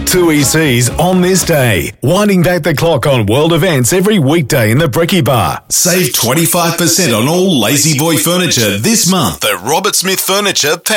Two ECs on this day. Winding back the clock on world events every weekday in the Brekkie Bar. Save 25% on all Lazy Boy furniture this month at Robert Smith Furniture.